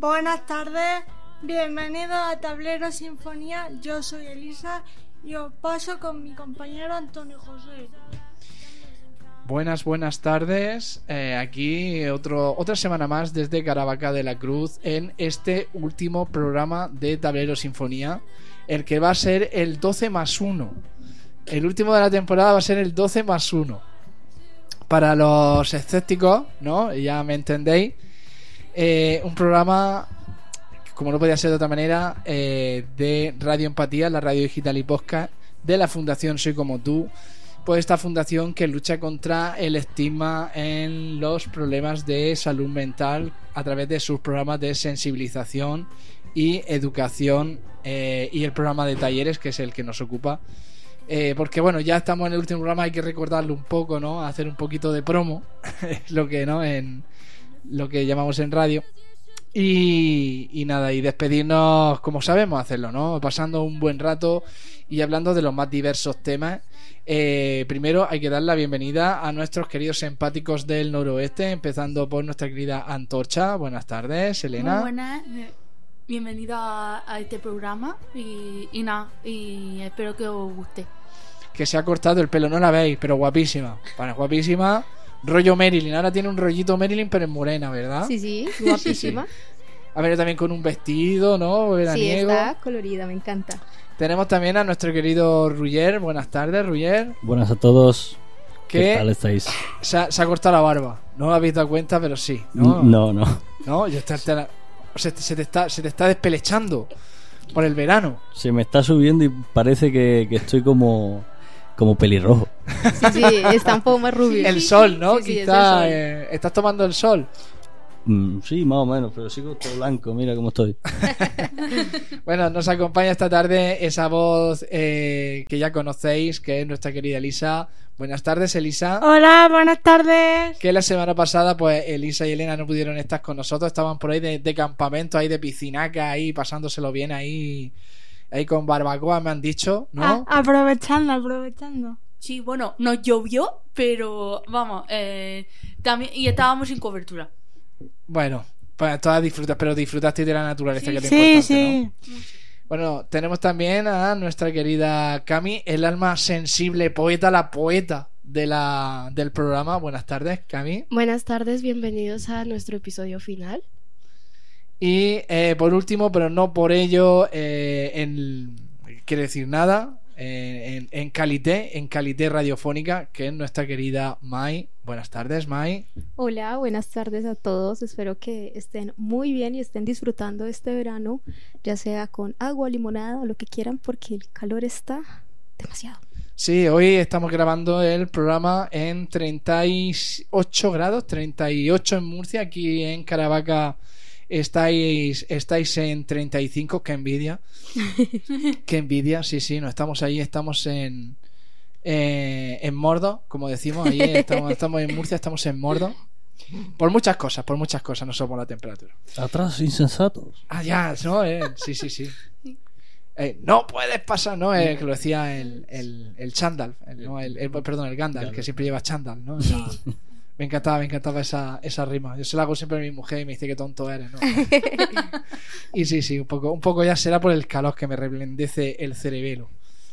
Buenas tardes, bienvenidos a Tablero Sinfonía. Yo soy Elisa y os paso con mi compañero Antonio José. Buenas tardes. Aquí otra semana más desde Caravaca de la Cruz en este último programa de Tablero Sinfonía, el que va a ser el 12+1. El último de la temporada va a ser el 12+1. Para los escépticos, ¿no? Ya me entendéis. Un programa, como no podía ser de otra manera, de Radio Empatía, la radio digital y podcast de la Fundación Soy Como Tú. Pues esta fundación que lucha contra el estigma en los problemas de salud mental a través de sus programas de sensibilización y educación, y el programa de talleres, que es el que nos ocupa. Porque bueno, ya estamos en el último programa, hay que recordarlo un poco, ¿no? Hacer un poquito de promo, lo que no en lo que llamamos en radio. Y nada, y despedirnos como sabemos hacerlo, ¿no? Pasando un buen rato y hablando de los más diversos temas. Primero hay que dar la bienvenida a nuestros queridos empáticos del noroeste, empezando por nuestra querida Antorcha. Buenas tardes, Elena. Muy buenas, bienvenida a este programa y espero que os guste. Que se ha cortado el pelo, no la veis, pero guapísima. Bueno, guapísima. Rollo Marilyn, ahora tiene un rollito Marilyn pero en morena, ¿verdad? Sí, guapísima. Sí. A ver, también con un vestido, ¿no? Veraniego. Sí, está colorida, me encanta. Tenemos también a nuestro querido Ruyer. Buenas tardes, Ruyer. Buenas a todos. ¿Qué tal estáis? Se ha cortado la barba. No os habéis dado cuenta, pero sí. No. No, ya se te está despelechando por el verano. Se me está subiendo y parece que estoy como pelirrojo. Sí, está un poco más rubio. El sol, ¿no? Sí, quizá estás tomando el sol. Sí, más o menos, pero sigo todo blanco, mira cómo estoy. Bueno, nos acompaña esta tarde esa voz que ya conocéis, que es nuestra querida Elisa. Buenas tardes, Elisa. Hola, buenas tardes. Que la semana pasada pues Elisa y Elena no pudieron estar con nosotros, estaban por ahí de campamento, ahí de piscinaca, ahí pasándoselo bien, ahí con barbacoa me han dicho, ¿no? Aprovechando. Sí, bueno, nos llovió, pero vamos, también, y estábamos sin cobertura. Bueno, pues todas disfrutaste de la naturaleza, sí, que es importante, sí. ¿no? Bueno, tenemos también a nuestra querida Cami, el alma sensible, la poeta del programa. Buenas tardes, Cami. Buenas tardes, bienvenidos a nuestro episodio final. Y por último, pero no por ello, quiere decir nada, en calité radiofónica, que es nuestra querida Mai. Buenas tardes, Mai. Hola, buenas tardes a todos. Espero que estén muy bien y estén disfrutando este verano, ya sea con agua, limonada o lo que quieran, porque el calor está demasiado. Sí, hoy estamos grabando el programa en 38 grados, 38 en Murcia. Aquí en Caravaca estáis en 35, qué envidia. Qué envidia, sí, no estamos ahí, estamos en Mordo, como decimos, ahí estamos en Murcia, estamos en Mordo. Por muchas cosas, no solo por la temperatura. Atrás, insensatos. Ya, ¿no? Sí. No puedes pasar, ¿no? Que lo decía el Chandal, el Gandalf, que siempre lleva Chandal, ¿no? Me encantaba esa rima. Yo se la hago siempre a mi mujer y me dice que tonto eres, ¿no? Y sí, un poco ya será por el calor que me reblandece el cerebelo.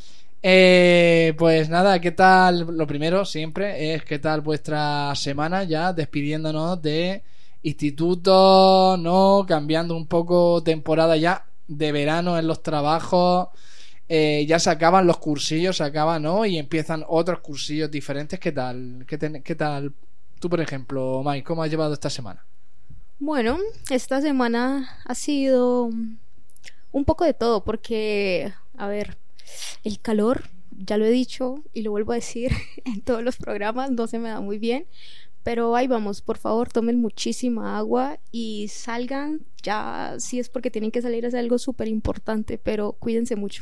Pues nada, ¿qué tal? Lo primero siempre es ¿qué tal vuestra semana? Ya despidiéndonos de instituto, ¿no? Cambiando un poco temporada ya de verano en los trabajos. Ya se acaban los cursillos, ¿no? Y empiezan otros cursillos diferentes. ¿Qué tal? ¿Qué tal? Tú, por ejemplo, Mike, ¿cómo has llevado esta semana? Bueno, esta semana ha sido un poco de todo, porque, a ver, el calor, ya lo he dicho y lo vuelvo a decir en todos los programas, no se me da muy bien, pero ahí vamos. Por favor, tomen muchísima agua y salgan ya, si es porque tienen que salir, es algo súper importante, pero cuídense mucho.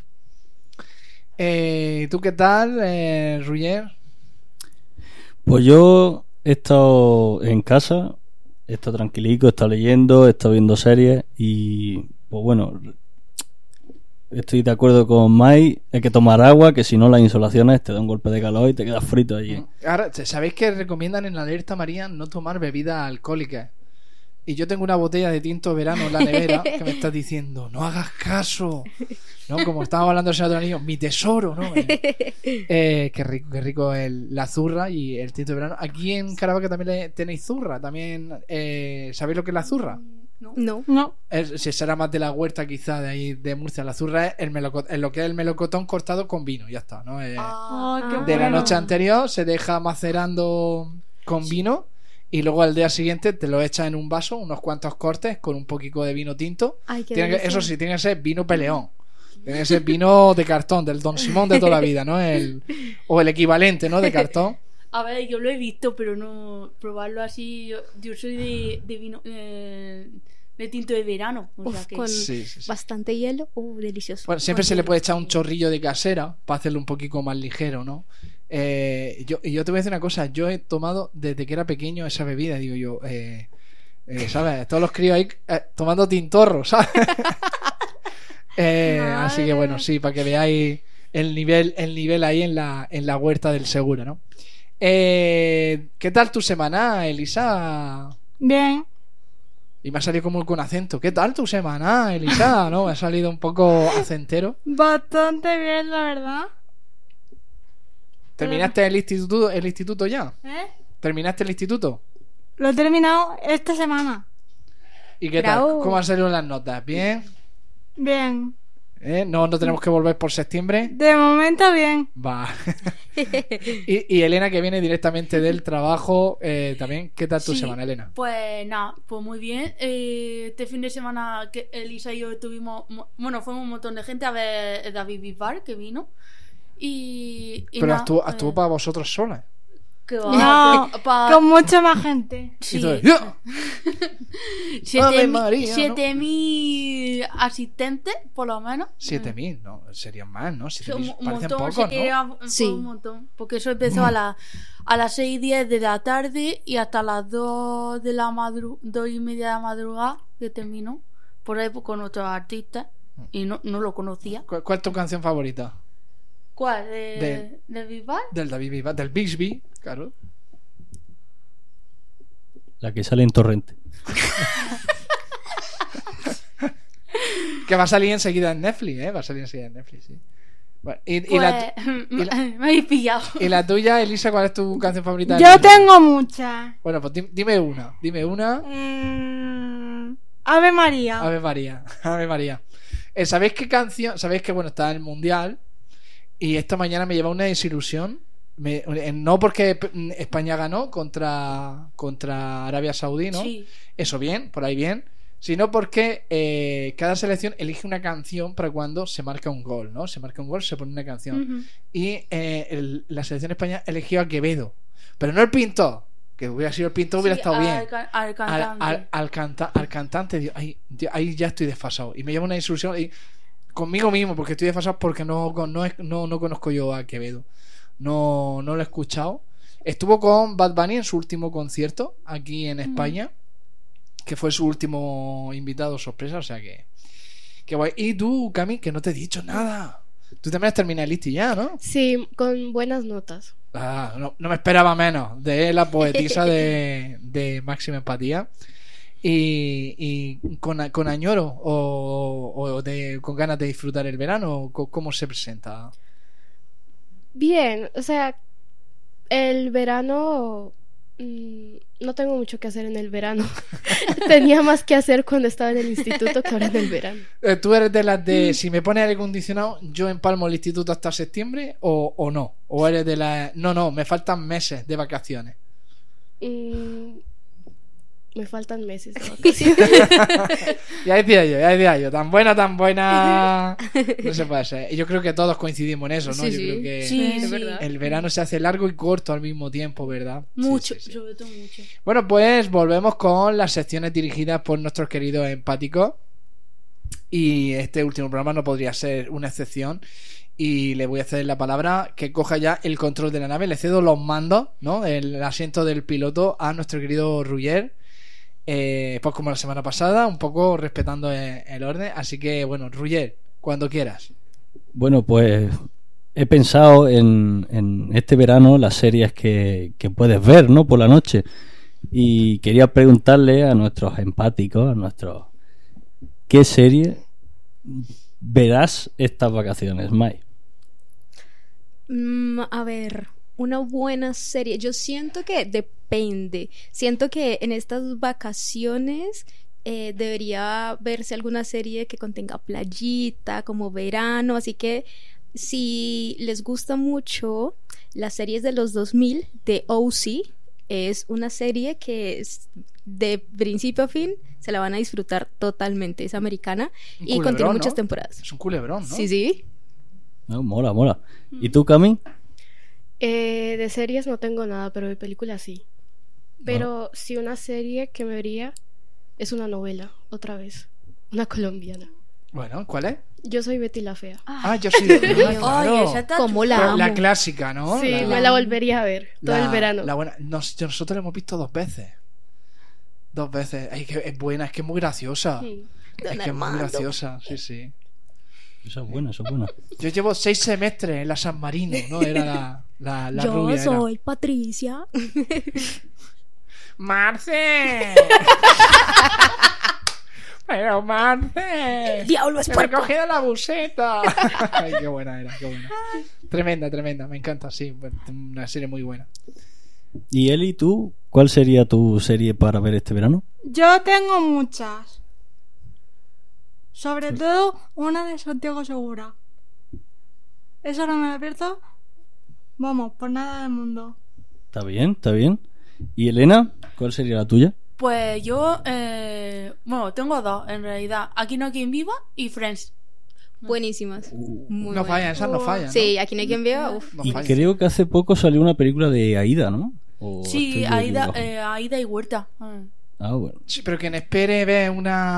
¿Tú qué tal, Ruyer? Pues yo he estado en casa, he estado tranquilico, he estado leyendo, he estado viendo series y pues bueno, estoy de acuerdo con Mai, hay que tomar agua, que si no las insolaciones te da un golpe de calor y te quedas frito allí. Ahora, ¿sabéis que recomiendan en la alerta María no tomar bebidas alcohólicas? y yo tengo una botella de tinto verano en la nevera que me estás diciendo, no hagas caso, ¿no? Como estábamos hablando del Señor de los Anillos, mi tesoro, ¿no? Qué rico la zurra y el tinto de verano. Aquí en Caravaca también tenéis zurra, también, ¿sabéis lo que es la zurra? No. Si será más de la huerta quizá de ahí de Murcia. La zurra es lo que es el melocotón cortado con vino, ya está, ¿no? qué De la bueno. noche anterior se deja macerando con vino y luego al día siguiente te lo echas en un vaso, unos cuantos cortes con un poquito de vino tinto. Ay, qué Eso delicia. sí, tiene que ser vino peleón. Tiene que ser vino de cartón, del Don Simón de toda la vida, ¿no? O el equivalente, ¿no? De cartón. A ver, yo lo he visto, pero no probarlo así. Yo soy de vino, de tinto de verano. O sea Uf, que... con Sí. bastante hielo. Delicioso. Bueno, siempre se le puede echar un chorrillo de casera para hacerlo un poquito más ligero, ¿no? Yo te voy a decir una cosa, yo he tomado desde que era pequeño esa bebida, digo yo, ¿sabes? Todos los críos ahí tomando tintorro, ¿sabes? Así que bueno, sí, para que veáis el nivel ahí en la huerta del Segura, ¿no? ¿Qué tal tu semana, Elisa? Bien. Y me ha salido como con acento. ¿Qué tal tu semana, Elisa? ¿No? Me ha salido un poco acentero. Bastante bien, la verdad. ¿Terminaste el instituto ya? ¿Terminaste el instituto? Lo he terminado esta semana. ¿Y qué Bravo. tal? ¿Cómo han salido las notas? ¿Bien? Bien. ¿No tenemos que volver por septiembre? De momento, bien. Va. y Elena, que viene directamente del trabajo, también. ¿Qué tal tu Sí, semana, Elena? Pues nada, pues muy bien. Este fin de semana que Elisa y yo estuvimos, fuimos un montón de gente a ver David Bisbal, que vino. Y Pero nada, actuó para vosotros solas. que No, va, con mucha más gente. sí, Y tú, ¡ya! Ave María, ¿no? 7.000 asistentes, por lo menos. 7.000, no, serían más, ¿no? Sí, 7.000 un parecen montón, pocos, sí que ¿no? fue Sí. un montón. Porque eso empezó a las 6:10 de la tarde y hasta las 2 y media de la madrugada que terminó. Por ahí pues, con otros artistas. Y no lo conocía. ¿Cuál es tu canción favorita? ¿Cuál? ¿De Bisbal? Del David Bisbal, del Bixby, claro. La que sale en Torrente. Que va a salir enseguida en Netflix, ¿eh? Va a salir enseguida en Netflix, sí. Bueno, y Pues, la- me habéis pillado. ¿Y la tuya, Elisa, cuál es tu canción favorita? Yo tengo muchas. Bueno, pues dime una. Ave María. Ave María. Ave María. ¿Sabéis qué canción? ¿Sabéis que, bueno, está en el Mundial? Y esta mañana me lleva una desilusión. No porque España ganó contra Arabia Saudí, ¿no? Sí. Eso bien, por ahí bien. Sino porque cada selección elige una canción para cuando se marca un gol, ¿no? Se marca un gol, se pone una canción. Ujú. Y la selección española eligió a Quevedo. Pero no el pintor, que hubiera sido el pintor, hubiera Sí, estado bien. al cantante. Al cantante, Dios, ahí ya estoy desfasado. Y me lleva una desilusión conmigo mismo, porque estoy desfasado porque no conozco yo a Quevedo. No lo he escuchado. Estuvo con Bad Bunny en su último concierto aquí en España, que fue su último invitado sorpresa, o sea que guay. Y tú, Cami, que no te he dicho nada. Tú también has terminado el listi ya, ¿no? Sí, con buenas notas. No me esperaba menos de la poetisa de Máxima Empatía. Y con añoro o con ganas de disfrutar el verano, ¿cómo se presenta? Bien, o sea, el verano no tengo mucho que hacer en el verano. Tenía más que hacer cuando estaba en el instituto que ahora en el verano. ¿Tú eres de las de si me pones aire acondicionado yo empalmo el instituto hasta septiembre o no? ¿O eres de las no, me faltan meses de vacaciones? Me faltan meses de vacaciones. Ya decía yo, tan buena no se puede ser. Y yo creo que todos coincidimos en eso, ¿no? Sí, Yo sí. creo que Sí, es sí. verdad. el verano se hace largo y corto al mismo tiempo, ¿verdad? Sí, Mucho, sí, sí. sobre todo mucho. Bueno, pues volvemos con las secciones dirigidas por nuestros queridos empáticos. Y este último programa no podría ser una excepción. Y le voy a ceder la palabra que coja ya el control de la nave. Le cedo los mandos, ¿no? El asiento del piloto a nuestro querido Ruller. Pues como la semana pasada, un poco respetando el orden. Así que, bueno, Ruller, cuando quieras. Bueno, pues he pensado en este verano las series que puedes ver, ¿no? Por la noche. Y quería preguntarle a nuestros empáticos, ¿qué serie verás estas vacaciones, Mai? A ver, una buena serie. Yo siento que depende. Siento que en estas vacaciones debería verse alguna serie que contenga playita, como verano. Así que si les gusta mucho las series de los 2000 de OC, es una serie que es de principio a fin se la van a disfrutar totalmente. Es americana Un y contiene culebrón, muchas ¿no? temporadas. Es un culebrón, ¿no? Sí, sí. No, mola. ¿Y tú, Cami? De series no tengo nada, pero de películas sí. Pero sí, una serie que me vería es una novela, otra vez. Una colombiana. Bueno, ¿cuál es? Yo soy Betty la Fea. Yo sí. Ay, Claro. esa está Como chula. la Pero la amo. clásica, ¿no? Sí, me la volvería a ver todo el verano. La buena. Nosotros la hemos visto 2 veces. 2 veces. Ay, que es buena, es que es muy graciosa. Sí. Es que es muy graciosa, sí. Eso es bueno. Yo llevo 6 semestres en la San Marino, ¿no? Era la Yo rubia. era. soy Patricia. ¡Marce! ¡Pero Marce! ¡Diablo es ¡Me he puerco! cogido la buseta! Ay, qué buena era, qué buena. Tremenda, me encanta, sí. Una serie muy buena. ¿Y Eli, tú? ¿Cuál sería tu serie para ver este verano? Yo tengo muchas. Sobre todo una de Santiago Segura. Eso no me la pierdo. Vamos, por nada del mundo. Está bien. ¿Y Elena? ¿Cuál sería la tuya? Pues yo, bueno, tengo 2 en realidad. Aquí no hay quien viva y Friends. Buenísimas. Muy No buenas. fallan, esas no fallan. ¿no? Sí, aquí no hay quien vea. Uf. No Y fallan. creo que hace poco salió una película de Aida, ¿no? ¿O Sí, estoy yo Aida, equivocado? Aida y Huerta. Ah, bueno. Sí, pero quien espere ver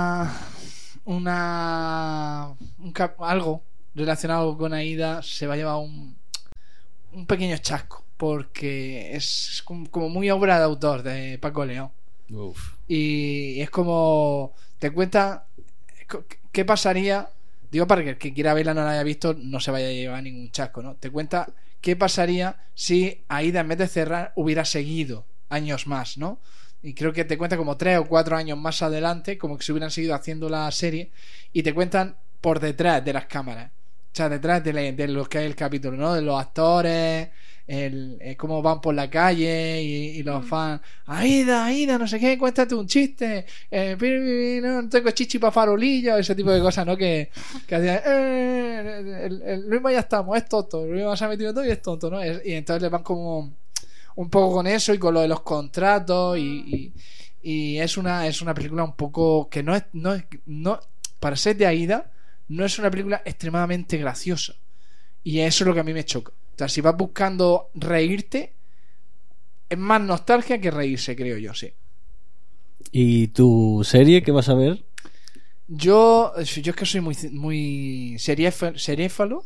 algo relacionado con Aida se va a llevar un pequeño chasco, porque es como muy obra de autor de Paco León. Uf. Y es como te cuenta qué pasaría, digo, para que el que quiera verla no la haya visto no se vaya a llevar ningún chasco, ¿no? Te cuenta qué pasaría si Aida en vez de cerrar hubiera seguido años más, ¿no? Y creo que te cuenta como 3 o 4 años más adelante, como que se hubieran seguido haciendo la serie, y te cuentan por detrás de las cámaras, o sea, detrás de lo que es el capítulo, ¿no? De los actores, cómo van por la calle y los fans. Aida, no sé qué, cuéntate un chiste. No tengo chichi para farolillo, ese tipo de cosas, ¿no? Que hacían. El Luis ya estamos, es tonto. El Luis se ha metido todo y es tonto, ¿no? Y entonces le van como un poco con eso y con lo de los contratos y es una película un poco que no para ser de Aida no es una película extremadamente graciosa, y eso es lo que a mí me choca. O sea, si vas buscando reírte, es más nostalgia que reírse, creo yo, sí. ¿Y tu serie qué vas a ver? Yo es que soy muy seriéfalo,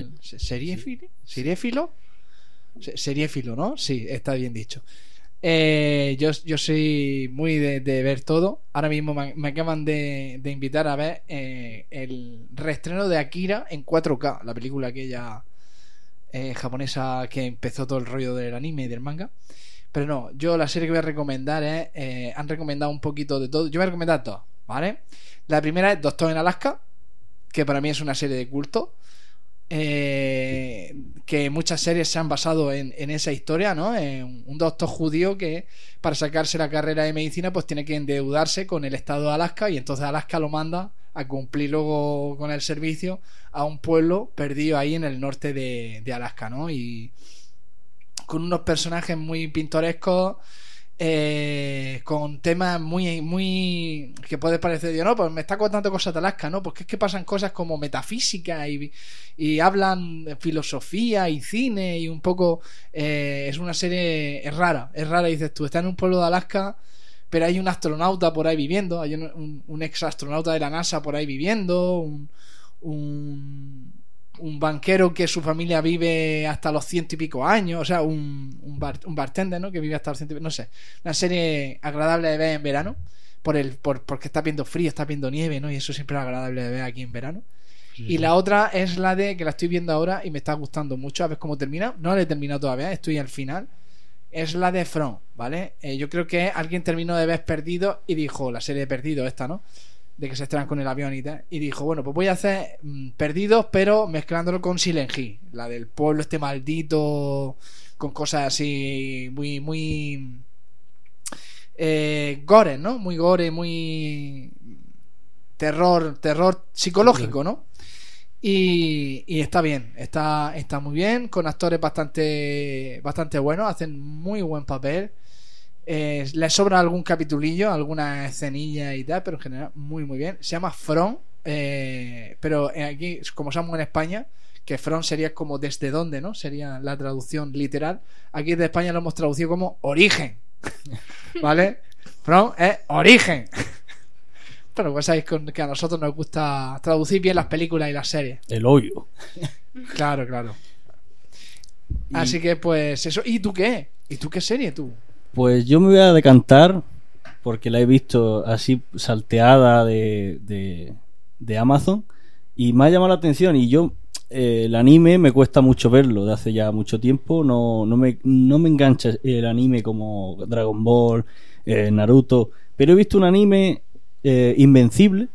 seriéfilo, ¿no? Sí, está bien dicho. Yo soy muy de ver todo. Ahora mismo me acaban de invitar a ver el reestreno de Akira en 4K, la película aquella japonesa que empezó todo el rollo del anime y del manga. Pero no, yo la serie que voy a recomendar han recomendado un poquito de todo. Yo voy a recomendar dos, ¿vale? La primera es Doctor en Alaska, que para mí es una serie de culto. Que muchas series se han basado en esa historia, ¿no? Un doctor judío que para sacarse la carrera de medicina pues tiene que endeudarse con el estado de Alaska, y entonces Alaska lo manda a cumplir luego con el servicio a un pueblo perdido ahí en el norte de Alaska, ¿no? Y con unos personajes muy pintorescos, con temas muy que puede parecer, yo no, pues me está contando cosas de Alaska, ¿no? Porque es que pasan cosas como metafísica y hablan de filosofía y cine y un poco es una serie, es rara, dices tú, está en un pueblo de Alaska, pero hay un astronauta por ahí viviendo, hay un ex astronauta de la NASA por ahí viviendo, un banquero que su familia vive hasta los 100 y pico años, o sea, un bartender, ¿no? Que vive hasta los 100 y pico, no sé, una serie agradable de ver en verano, porque está viendo frío, está viendo nieve, ¿no? Y eso siempre es agradable de ver aquí en verano. Y la otra es la que la estoy viendo ahora y me está gustando mucho, a ver cómo termina. No la he terminado todavía, estoy al final, es la de From, ¿vale? Yo creo que alguien terminó de ver Perdido y dijo, la serie de Perdido esta, ¿no? De que se estrenan con el avión y tal. Y dijo, bueno, pues voy a hacer Perdidos, pero mezclándolo con Silent Hill, la del pueblo este maldito, con cosas así muy, muy gore, ¿no? Muy gore, muy terror psicológico, ¿no? Y está bien, está muy bien, con actores bastante buenos, hacen muy buen papel. Les sobra algún capitulillo, alguna escenilla y tal, pero en general muy bien. Se llama From, pero aquí, como estamos en España, que From sería como desde dónde, ¿no? Sería la traducción literal. Aquí de España lo hemos traducido como origen, ¿vale? From es origen. Pero pues sabéis que a nosotros nos gusta traducir bien las películas y las series. El hoyo. Claro. Así que pues eso. ¿Y tú qué? ¿Y tú qué serie tú? Pues yo me voy a decantar, porque la he visto así salteada de Amazon, y me ha llamado la atención. Y yo, el anime me cuesta mucho verlo, de hace ya mucho tiempo. No me engancha el anime como Dragon Ball, Naruto. Pero he visto un anime, Invencible,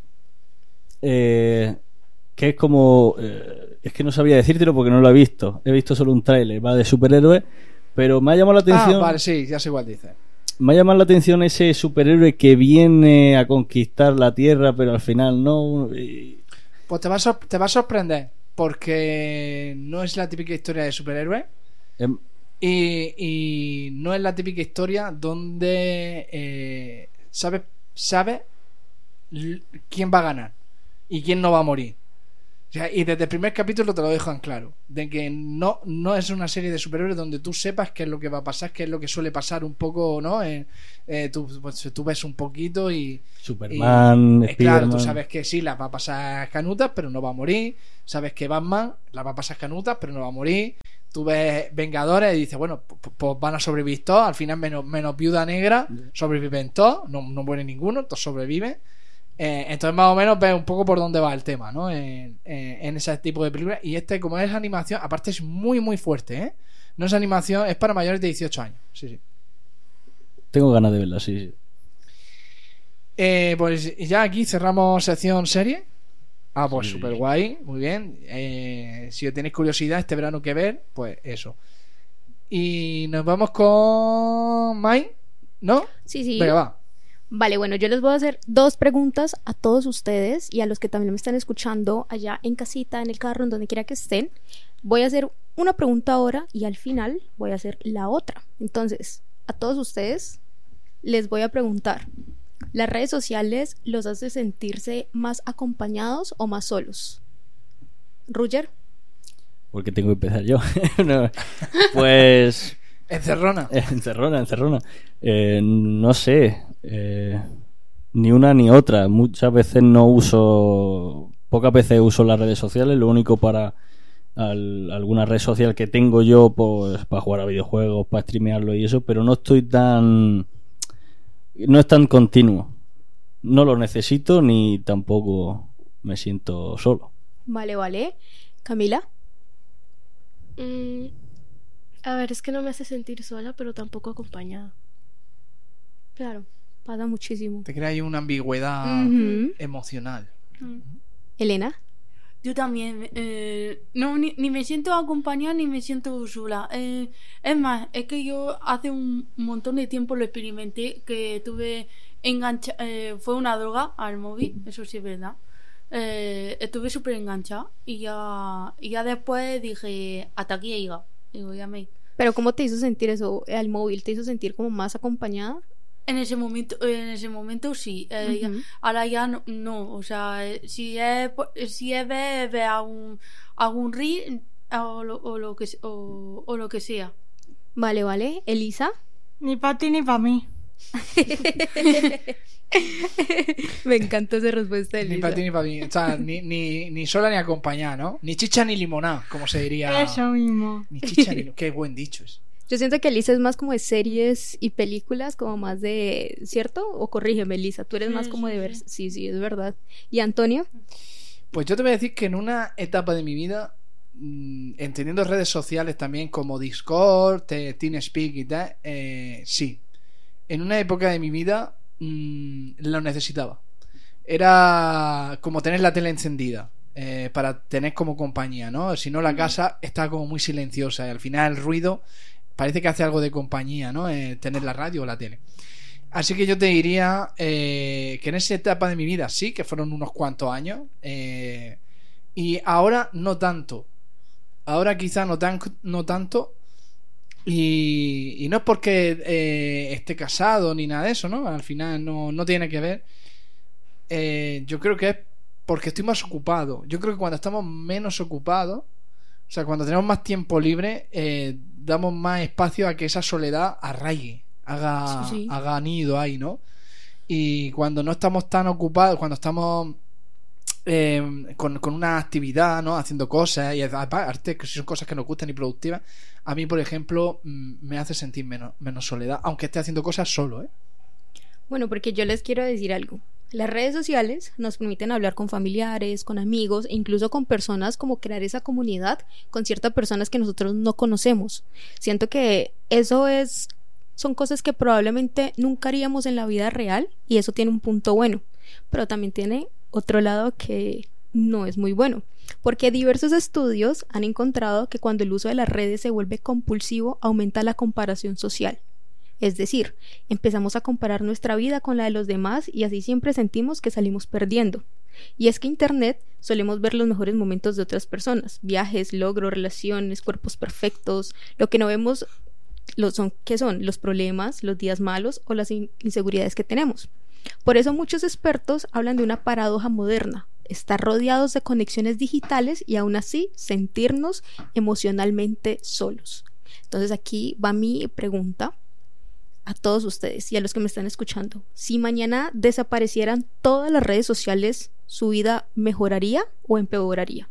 que es como... es que no sabía decírtelo porque no lo he visto. He visto solo un tráiler, va de superhéroes. Pero me ha llamado la atención. Vale, sí, ya sé igual dice. Me ha llamado la atención ese superhéroe que viene a conquistar la Tierra, pero al final no. Pues te va a sorprender, porque no es la típica historia de superhéroe. Y no es la típica historia donde sabe quién va a ganar y quién no va a morir. O sea, y desde el primer capítulo te lo dejan claro, de que no es una serie de superhéroes donde tú sepas qué es lo que va a pasar, qué es lo que suele pasar un poco, ¿no? Tú ves un poquito y Superman, claro, tú sabes que sí, las va a pasar canutas, pero no va a morir. Sabes que Batman las va a pasar canutas, pero no va a morir. Tú ves Vengadores y dices, bueno, pues van a sobrevivir todos. Al final menos Viuda Negra, sobreviven todos, no muere ninguno, todos sobreviven. Entonces más o menos ves un poco por dónde va el tema, ¿no? En ese tipo de películas. Y como es animación, aparte es muy fuerte, ¿eh? No es animación, es para mayores de 18 años. Sí. Tengo ganas de verla, sí. Pues ya aquí cerramos sección serie. Pues sí. Súper guay, muy bien. Si tenéis curiosidad este verano que ver, pues eso. Y nos vamos con Mai, ¿no? Sí. Venga, va. Vale, bueno, yo les voy a hacer 2 preguntas a todos ustedes y a los que también me están escuchando allá en casita, en el carro, en donde quiera que estén. Voy a hacer una pregunta ahora y al final voy a hacer la otra. Entonces, a todos ustedes les voy a preguntar, ¿las redes sociales los hace sentirse más acompañados o más solos? ¿Roger? Porque tengo que empezar yo. No, pues... Encerrona. No sé. Ni una ni otra. Muchas veces pocas veces uso las redes sociales. Lo único para alguna red social que tengo yo, pues para jugar a videojuegos, para streamearlo y eso, pero no es tan continuo. No lo necesito ni tampoco me siento solo. Vale. Camila. A ver, es que no me hace sentir sola, pero tampoco acompañada. Claro, pasa muchísimo. Te crea ahí una ambigüedad emocional. Elena. Yo también, no, ni me siento acompañada ni me siento sola. Es más, es que yo hace un montón de tiempo lo experimenté, que tuve fue una droga al móvil, eso sí es verdad. Estuve súper enganchada y ya después dije, hasta aquí he llegado. Digo, ya me... Pero ¿cómo te hizo sentir eso al móvil? ¿Te hizo sentir como más acompañada? En ese momento sí. Ahora ya no. O sea, si es ver algún reel o lo que sea. Vale. ¿Elisa? Ni para ti ni para mí. Me encanta esa respuesta de Elisa. Ni para ti ni para mí. O sea, ni sola ni acompañada, ¿no? Ni chicha ni limonada, como se diría. Eso mismo. Ni chicha ni... Qué buen dicho es. Yo siento que Elisa es más como de series y películas, como más de... ¿Cierto? O corrígeme, Elisa, tú eres más como de ver... Sí, es verdad. ¿Y Antonio? Pues yo te voy a decir que en una etapa de mi vida entendiendo redes sociales también como Discord, TeamSpeak y tal, sí. En una época de mi vida lo necesitaba. Era como tener la tele encendida, para tener como compañía, ¿no? Si no, la casa está como muy silenciosa y al final el ruido parece que hace algo de compañía, ¿no? Tener la radio o la tele. Así que yo te diría que en esa etapa de mi vida sí, que fueron unos cuantos años, y ahora no tanto. Ahora quizá no tanto. Y no es porque esté casado ni nada de eso, ¿no? Al final no tiene que ver. Yo creo que es porque estoy más ocupado. Yo creo que cuando estamos menos ocupados, o sea, cuando tenemos más tiempo libre, damos más espacio a que esa soledad arraigue, haga nido ahí, ¿no? Y cuando no estamos tan ocupados, cuando estamos con una actividad, ¿no? Haciendo cosas, y aparte que son cosas que nos gustan y productivas, a mí, por ejemplo, me hace sentir menos soledad, aunque esté haciendo cosas solo, ¿eh? Bueno, porque yo les quiero decir algo. Las redes sociales nos permiten hablar con familiares, con amigos e incluso con personas, como crear esa comunidad con ciertas personas que nosotros no conocemos. Siento que son cosas que probablemente nunca haríamos en la vida real y eso tiene un punto bueno, pero también tiene otro lado que no es muy bueno, porque diversos estudios han encontrado que cuando el uso de las redes se vuelve compulsivo, aumenta la comparación social. Es decir, empezamos a comparar nuestra vida con la de los demás y así siempre sentimos que salimos perdiendo. Y es que en Internet solemos ver los mejores momentos de otras personas, viajes, logros, relaciones, cuerpos perfectos. Lo que no vemos son los problemas, los días malos o las inseguridades que tenemos. Por eso muchos expertos hablan de una paradoja moderna: estar rodeados de conexiones digitales y aún así sentirnos emocionalmente solos. Entonces aquí va mi pregunta a todos ustedes y a los que me están escuchando. Si mañana desaparecieran todas las redes sociales, ¿su vida mejoraría o empeoraría?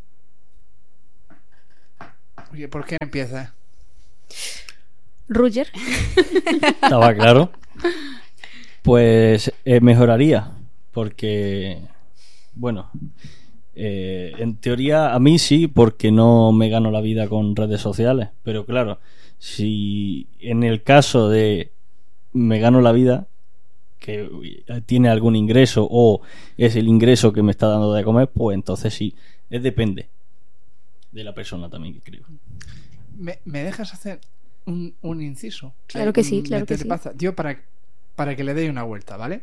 Oye, ¿por qué empieza? Roger. Estaba claro. Pues mejoraría, porque, bueno, en teoría a mí sí, porque no me gano la vida con redes sociales, pero claro, si en el caso de me gano la vida, que tiene algún ingreso o es el ingreso que me está dando de comer, pues entonces sí, depende de la persona también, que creo. ¿Me dejas hacer un inciso? Claro que sí, claro que sí. Tío, para que le dé una vuelta, ¿vale?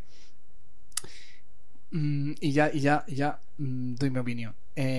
Y ya doy mi opinión.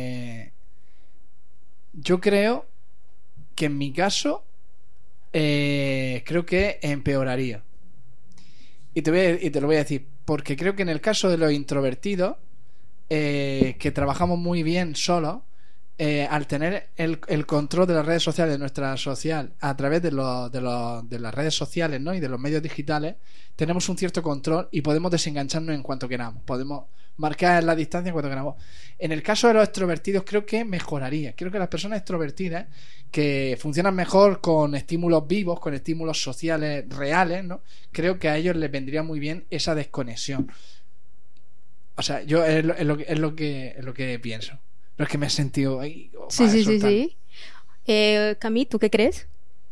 Yo creo que en mi caso creo que empeoraría. Y te lo voy a decir, porque creo que en el caso de los introvertidos, que trabajamos muy bien solos, al tener el control de las redes sociales, de nuestra social, a través de las redes sociales, ¿no? Y de los medios digitales, tenemos un cierto control y podemos desengancharnos en cuanto queramos, podemos marcar la distancia en cuanto queramos. En el caso de los extrovertidos creo que mejoraría. Creo que las personas extrovertidas, que funcionan mejor con estímulos vivos, con estímulos sociales reales, ¿no? Creo que a ellos les vendría muy bien esa desconexión. O sea, yo es lo que pienso. No es que me he sentido ahí. Sí. Cami, ¿tú qué crees?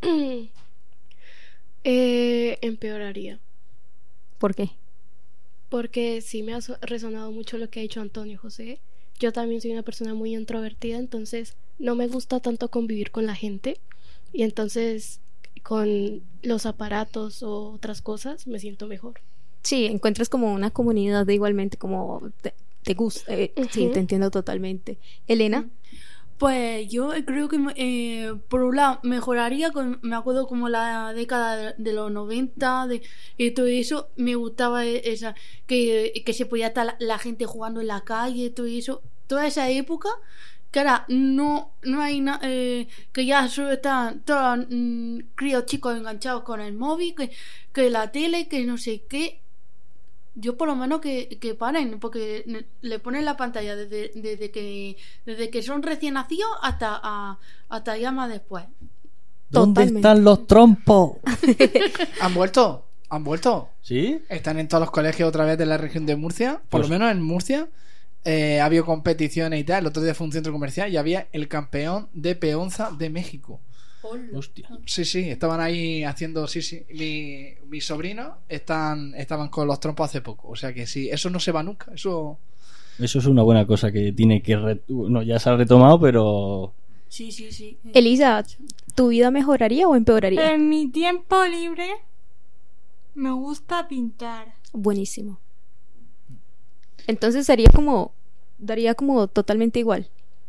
Empeoraría. ¿Por qué? Porque sí me ha resonado mucho lo que ha dicho Antonio José. Yo también soy una persona muy introvertida, entonces no me gusta tanto convivir con la gente. Y entonces con los aparatos o otras cosas me siento mejor. Sí, encuentras como una comunidad de igualmente como te gusta. Sí, te entiendo totalmente. Elena. Pues yo creo que por un lado mejoraría, me acuerdo como la década de los 90, de todo eso, me gustaba esa que se podía estar la gente jugando en la calle, todo eso, toda esa época, que ahora no hay nada, que ya solo están todos críos chicos enganchados con el móvil, que la tele, que no sé qué. Yo por lo menos que paren, porque le ponen la pantalla desde que son recién nacidos hasta ya más después. ¿Dónde están los trompos? ¿Han vuelto? ¿Sí? Están en todos los colegios otra vez de la región de Murcia, por lo menos en Murcia. ha habido competiciones y tal. El otro día fue un centro comercial y había el campeón de peonza de México. Hostia. Sí, estaban ahí haciendo, sí. Mis sobrinos estaban con los trompos hace poco. O sea que sí, eso no se va nunca. Eso Eso es una buena cosa que tiene que... No, ya se ha retomado, pero... Sí. Elisa, ¿tu vida mejoraría o empeoraría? En mi tiempo libre me gusta pintar. Buenísimo. Entonces daría como totalmente igual.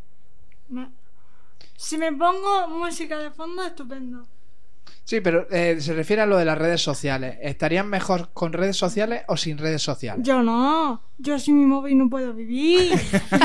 Si me pongo música de fondo, estupendo. sí, pero se refiere a lo de las redes sociales. ¿Estarían mejor con redes sociales o sin redes sociales? Yo no. Yo sin mi móvil no puedo vivir.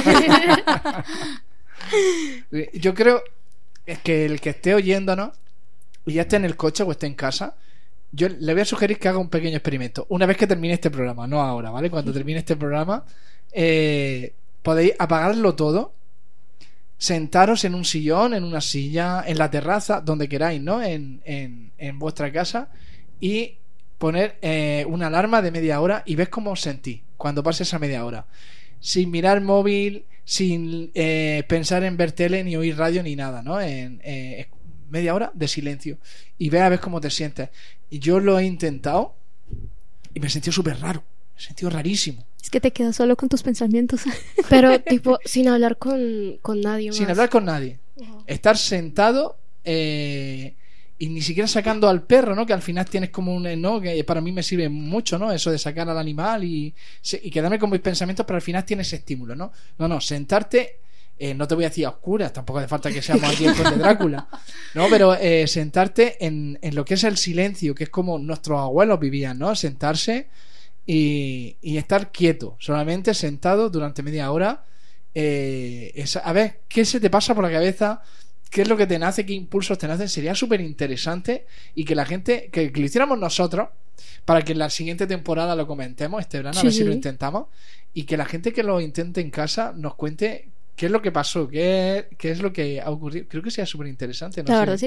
Yo creo es que el que esté oyéndonos y ya esté en el coche o esté en casa, yo le voy a sugerir que haga un pequeño experimento. Una vez que termine este programa, no ahora, ¿vale? Cuando termine este programa, podéis apagarlo todo, sentaros en un sillón, en una silla, en la terraza, donde queráis, ¿no? En vuestra casa, y poner una alarma de media hora y ves cómo os sentís cuando pase esa media hora. Sin mirar móvil, sin pensar en ver tele, ni oír radio, ni nada, ¿no? Media hora de silencio y ve a ver cómo te sientes. Y yo lo he intentado y me he sentido súper raro, me he sentido rarísimo. Es que te quedas solo con tus pensamientos. Pero, tipo, sin hablar con nadie más. Sin hablar con nadie. Estar sentado y ni siquiera sacando al perro, ¿no? Que al final tienes como un... ¿no? Que para mí me sirve mucho, ¿no? Eso de sacar al animal y quedarme con mis pensamientos, pero al final tienes estímulo, ¿no? No, sentarte... no te voy a decir a oscuras, tampoco hace falta que seamos aquí el Conde Drácula, ¿no? Pero sentarte en lo que es el silencio, que es como nuestros abuelos vivían, ¿no? Sentarse y estar quieto, solamente sentado durante media hora. A ver, ¿qué se te pasa por la cabeza? ¿Qué es lo que te nace? ¿Qué impulsos te nacen? Sería súper interesante y que la gente, que lo hiciéramos nosotros, para que en la siguiente temporada lo comentemos este verano, a ver si lo intentamos, y que la gente que lo intente en casa nos cuente qué es lo que pasó, qué es lo que ha ocurrido. Creo que sería súper interesante. La verdad,